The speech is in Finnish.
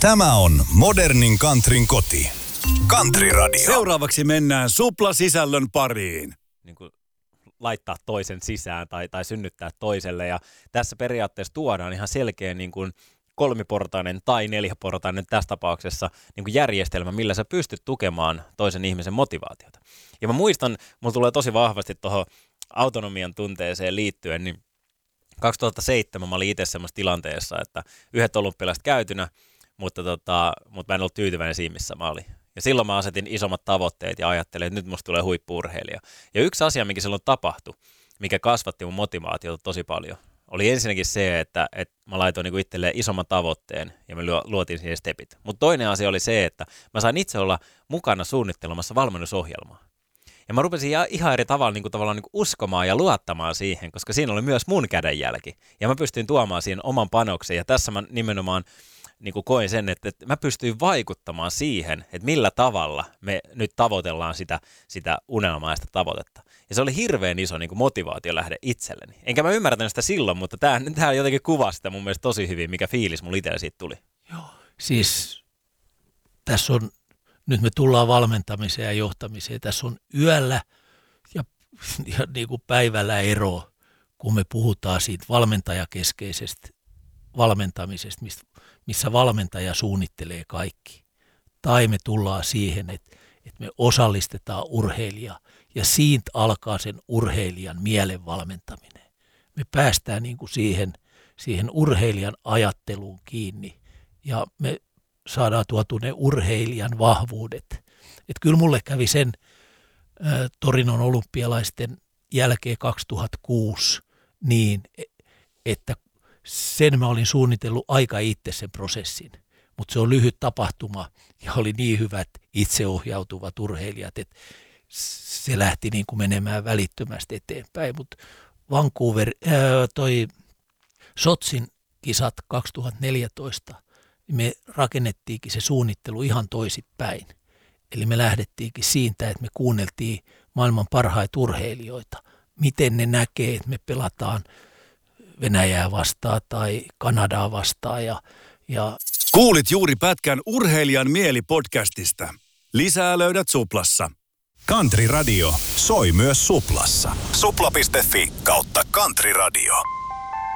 Tämä on modernin countryn koti. Country Radio. Seuraavaksi mennään suplasisällön pariin. Niin kuin laittaa toisen sisään tai synnyttää toiselle. Ja tässä periaatteessa tuodaan ihan selkeä niin kuin kolmiportainen tai neljäportainen tässä tapauksessa niin kuin järjestelmä, millä sä pystyt tukemaan toisen ihmisen motivaatiota. Ja mä muistan, mulla tulee tosi vahvasti tuohon autonomian tunteeseen liittyen, niin 2007 mä olin itse semmoisessa tilanteessa, että yhdet olympialaiset käytynä, mutta mä en ollut tyytyväinen siinä, missä mä olin. Ja silloin mä asetin isommat tavoitteet ja ajattelin, että nyt musta tulee huippu-urheilija. Ja yksi asia, mikä silloin tapahtui, mikä kasvatti mun motivaatiota tosi paljon, oli ensinnäkin se, että mä laitoin niinku itselleen isomman tavoitteen ja me luotiin siihen stepit. Mutta toinen asia oli se, että mä sain itse olla mukana suunnittelemassa valmennusohjelmaa. Ja mä rupesin ihan eri tavalla niinku uskomaan ja luottamaan siihen, koska siinä oli myös mun kädenjälki. Ja mä pystyin tuomaan siihen oman panoksen ja tässä mä nimenomaan niin kuin koin sen, että mä pystyin vaikuttamaan siihen, että millä tavalla me nyt tavoitellaan sitä unelmaa ja sitä tavoitetta. Ja se oli hirveän iso niin kuin motivaatiolähde itselleni. Enkä mä ymmärtänyt sitä silloin, mutta tämä jotenkin kuvasi sitä mun mielestä tosi hyvin, mikä fiilis mulla itsellä siitä tuli. Joo, siis tässä on, nyt me tullaan valmentamiseen ja johtamiseen, tässä on yöllä ja niin kuin päivällä ero, kun me puhutaan siitä valmentajakeskeisestä valmentamisesta, missä valmentaja suunnittelee kaikki. Tai me tullaan siihen, että me osallistetaan urheilija ja siitä alkaa sen urheilijan mielen valmentaminen. Me päästään niin kuin siihen urheilijan ajatteluun kiinni ja me saadaan tuotua ne urheilijan vahvuudet. Että kyllä mulle kävi sen Torinon olympialaisten jälkeen 2006 niin, että sen mä olin suunnitellut aika itse sen prosessin, mutta se on lyhyt tapahtuma ja oli niin hyvät itseohjautuvat urheilijat, että se lähti niin kuin menemään välittömästi eteenpäin. Mutta Vancouver, Sotsin kisat 2014, niin me rakennettiinkin se suunnittelu ihan toisinpäin. Eli me lähdettiinkin siitä, että me kuunneltiin maailman parhaita urheilijoita, miten ne näkee, että me pelataan Venäjää vastaan tai Kanadaa vastaan. Ja Kuulit juuri pätkän Urheilijan mieli-podcastista. Lisää löydät Suplassa. Country Radio soi myös Suplassa. Supla.fi/Country Radio.